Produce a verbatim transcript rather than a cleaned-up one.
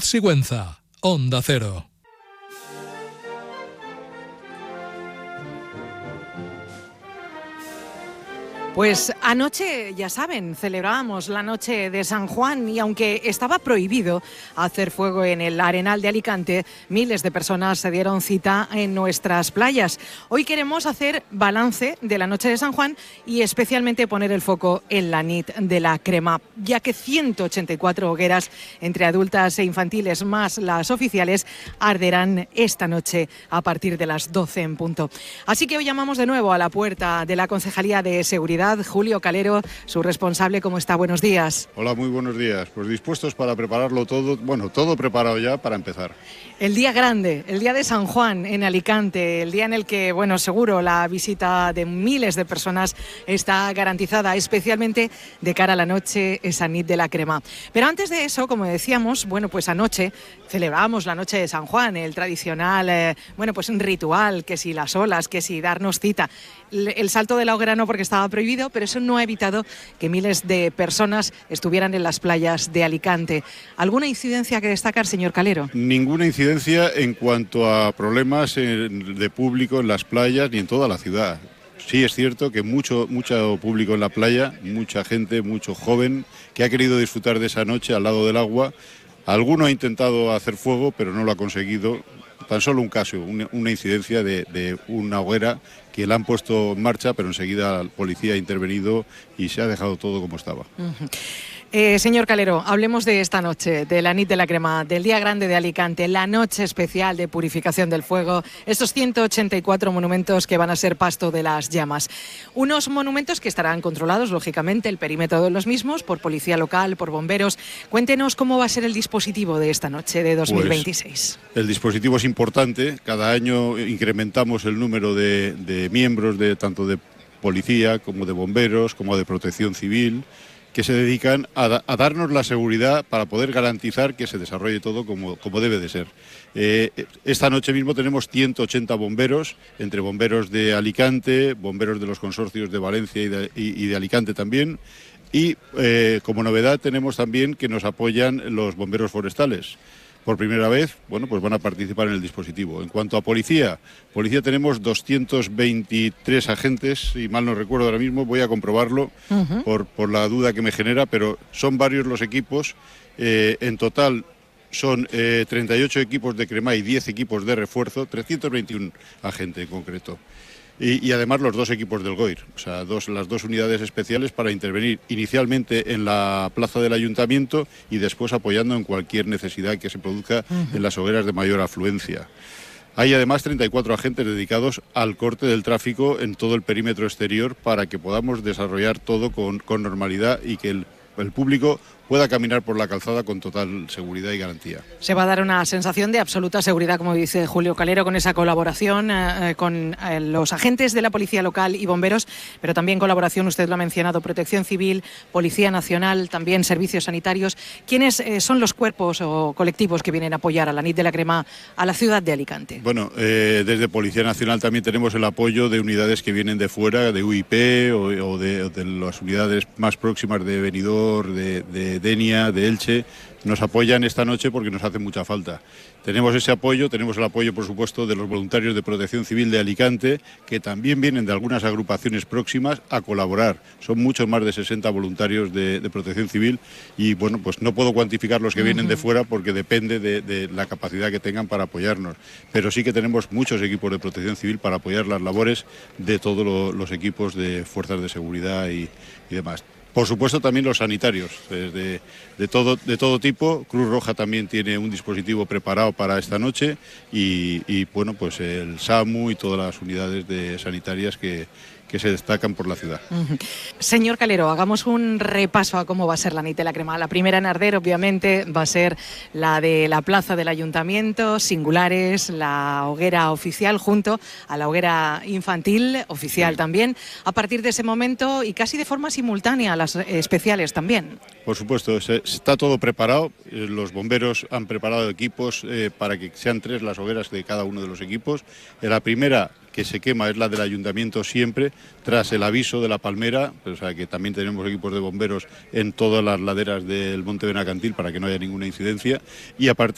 Sigüenza, Onda Cero. Pues anoche, ya saben, celebrábamos la noche de San Juan y aunque estaba prohibido hacer fuego en el Arenal de Alicante, miles de personas se dieron cita en nuestras playas. Hoy queremos hacer balance de la noche de San Juan y especialmente poner el foco en la nit de la crema, ya que ciento ochenta y cuatro hogueras entre adultas e infantiles más las oficiales arderán esta noche a partir de las doce en punto. Así que hoy llamamos de nuevo a la puerta de la Concejalía de Seguridad. Julio Calero, su responsable, ¿cómo está? Buenos días. Hola, muy buenos días. Pues dispuestos para prepararlo todo, bueno, todo preparado ya para empezar. El día grande, el día de San Juan en Alicante, el día en el que, bueno, seguro la visita de miles de personas está garantizada, especialmente de cara a la noche, esa nit de la crema. Pero antes de eso, como decíamos, bueno, pues anoche celebramos la noche de San Juan, el tradicional, eh, bueno, pues un ritual, que si las olas, que si darnos cita. El, el salto de la hoguera no, porque estaba prohibido, pero eso no ha evitado que miles de personas estuvieran en las playas de Alicante. ¿Alguna incidencia que destacar, señor Calero? Ninguna incidencia en cuanto a problemas de público en las playas ni en toda la ciudad. Sí es cierto que mucho, mucho público en la playa, mucha gente, mucho joven que ha querido disfrutar de esa noche al lado del agua. Alguno ha intentado hacer fuego, pero no lo ha conseguido. Tan solo un caso, una, una incidencia de, de una hoguera que la han puesto en marcha, pero enseguida la policía ha intervenido y se ha dejado todo como estaba. Uh-huh. Eh, señor Calero, hablemos de esta noche, de la nit de la crema, del Día Grande de Alicante, la noche especial de purificación del fuego, estos ciento ochenta y cuatro monumentos que van a ser pasto de las llamas. Unos monumentos que estarán controlados, lógicamente, el perímetro de los mismos, por policía local, por bomberos. Cuéntenos cómo va a ser el dispositivo de esta noche de dos mil veintiséis. Pues, el dispositivo es importante, cada año incrementamos el número de, de miembros, de tanto de policía como de bomberos, como de protección civil, que se dedican a, a darnos la seguridad para poder garantizar que se desarrolle todo como, como debe de ser. Eh, esta noche mismo tenemos ciento ochenta bomberos, entre bomberos de Alicante, bomberos de los consorcios de Valencia y de, y, y de Alicante también, y eh, como novedad tenemos también que nos apoyan los bomberos forestales. Por primera vez, bueno, pues van a participar en el dispositivo. En cuanto a policía, policía tenemos doscientos veintitrés agentes, si mal no recuerdo ahora mismo, voy a comprobarlo uh-huh. por, por la duda que me genera, pero son varios los equipos. Eh, en total son eh, treinta y ocho equipos de crema y diez equipos de refuerzo, trescientos veintiún agentes en concreto. Y, y además los dos equipos del GOIR, o sea, dos, las dos unidades especiales para intervenir inicialmente en la plaza del ayuntamiento y después apoyando en cualquier necesidad que se produzca uh-huh. en las hogueras de mayor afluencia. Hay además treinta y cuatro agentes dedicados al corte del tráfico en todo el perímetro exterior para que podamos desarrollar todo con, con normalidad y que el, el público pueda caminar por la calzada con total seguridad y garantía. Se va a dar una sensación de absoluta seguridad, como dice Julio Calero, con esa colaboración eh, con eh, los agentes de la Policía Local y bomberos, pero también colaboración, usted lo ha mencionado, Protección Civil, Policía Nacional, también servicios sanitarios. ¿Quiénes eh, son los cuerpos o colectivos que vienen a apoyar a la nit de la crema a la ciudad de Alicante? Bueno, eh, desde Policía Nacional también tenemos el apoyo de unidades que vienen de fuera, de U I P o, o, de, o de las unidades más próximas de Benidorm, de, de Denia, de Elche, nos apoyan esta noche porque nos hace mucha falta. Tenemos ese apoyo, tenemos el apoyo, por supuesto, de los voluntarios de Protección Civil de Alicante, que también vienen de algunas agrupaciones próximas a colaborar. Son muchos más de sesenta voluntarios de, de Protección Civil y, bueno, pues no puedo cuantificar los que vienen uh-huh. de fuera porque depende de, de la capacidad que tengan para apoyarnos. Pero sí que tenemos muchos equipos de Protección Civil para apoyar las labores de todos lo, los equipos de fuerzas de seguridad y, y demás. Por supuesto también los sanitarios, de, de, todo, de todo tipo. Cruz Roja también tiene un dispositivo preparado para esta noche y, y bueno, pues el SAMU y todas las unidades de sanitarias que, que se destacan por la ciudad. Uh-huh. Señor Calero, hagamos un repaso a cómo va a ser la nit de la crema. La primera en arder, obviamente, va a ser la de la plaza del ayuntamiento, singulares, la hoguera oficial junto a la hoguera infantil, oficial sí. también. A partir de ese momento y casi de forma simultánea, las especiales también. Por supuesto, está todo preparado. Los bomberos han preparado equipos eh, para que sean tres las hogueras de cada uno de los equipos. La primera que se quema es la del ayuntamiento siempre, tras el aviso de la palmera, o sea que también tenemos equipos de bomberos en todas las laderas del Monte Benacantil para que no haya ninguna incidencia, y a partir